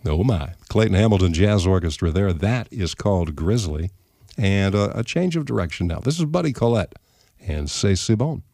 Oh, my. Clayton Hamilton Jazz Orchestra there. That is called Grizzly. And a change of direction now. This is Buddy Collette and C'est Si Bon.